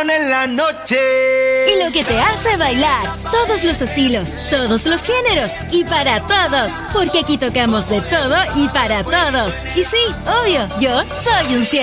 pone en la noche. Y lo que te hace bailar. Todos los estilos, todos los géneros y para todos. Porque aquí tocamos de todo y para todos. Y sí, obvio, yo soy un 100.